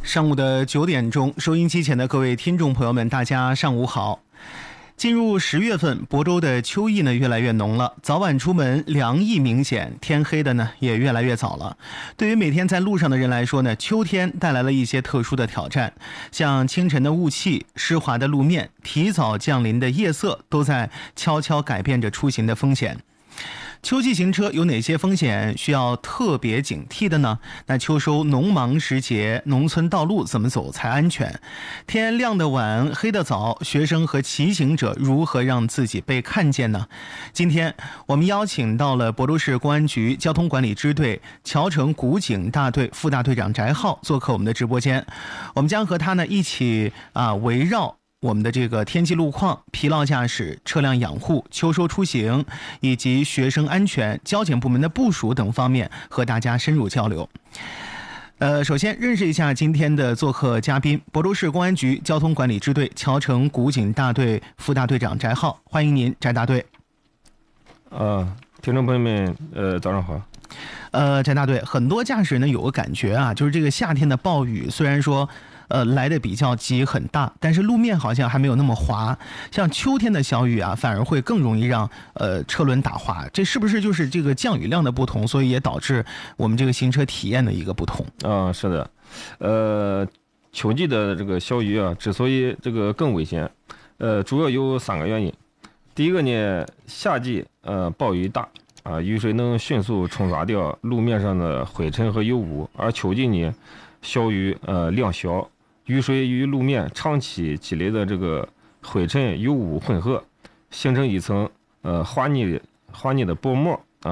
上午的9点钟，收音机前的各位听众朋友们，大家上午好。进入10月份，亳州的秋意呢越来越浓了，早晚出门凉意明显，天黑的呢也越来越早了。对于每天在路上的人来说呢，秋天带来了一些特殊的挑战，像清晨的雾气、湿滑的路面、提早降临的夜色，都在悄悄改变着出行的风险。秋季行车有哪些风险需要特别警惕的呢？那秋收农忙时节，农村道路怎么走才安全？天亮得晚，黑得早，学生和骑行者如何让自己被看见呢？今天我们邀请到了亳州市公安局交通管理支队谯城古警大队副大队长翟浩做客我们的直播间，我们将和他呢一起围绕我们的这个天气路况、疲劳驾驶、车辆养护、秋收出行以及学生安全、交警部门的部署等方面和大家深入交流。首先认识一下今天的做客嘉宾，亳州市公安局交通管理支队谯城古警大队副大队长翟浩，欢迎您，翟大队。 听众朋友们，早上好。 翟大队，很多驾驶人呢有个感觉啊，就是这个夏天的暴雨虽然说来的比较急很大，但是路面好像还没有那么滑，像秋天的小雨啊，反而会更容易让车轮打滑，这是不是就是这个降雨量的不同，所以也导致我们这个行车体验的一个不同？ 是的，秋季的这个小雨啊，之所以这个更危险，主要有3个原因。第一个呢，夏季暴雨大雨水能迅速冲刷掉路面上的灰尘和油污，而秋季呢，小雨量小，雨水与路面长期积累的这个灰尘油污混合，形成一层滑腻的薄膜，